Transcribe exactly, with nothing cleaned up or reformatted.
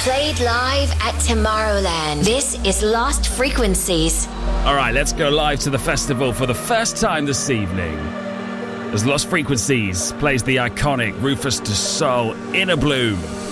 Played live at Tomorrowland. This is Lost Frequencies. All right, let's go live to the festival for the first time this evening. As Lost Frequencies plays the iconic Rufus Du Sol Inner Bloom.